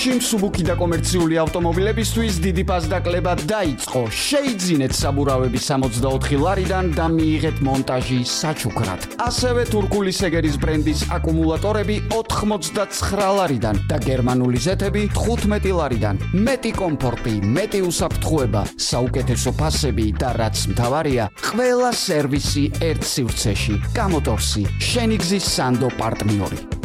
ევროპაში მსუბუქი და კომერციული ავტომობილებისთვის დიდი ფასდაკლება დაიწყო. შეიძინეთ საბურავები 64 ლარიდან და მიიღეთ მონტაჟი საჩუქრად. ასევე თურქული სეგერის ბრენდის აკუმულატორები 89 ლარიდან და გერმანული ზეთები 15 ლარიდან. მეტი კომფორტი, მეტი უსაფრთხოება, საუკეთესო ფასები და რაც მთავარია, ყველა სერვისი ერთ სივრცეში. გამოტორსი, შენი გზის სანდო პარტნიორი.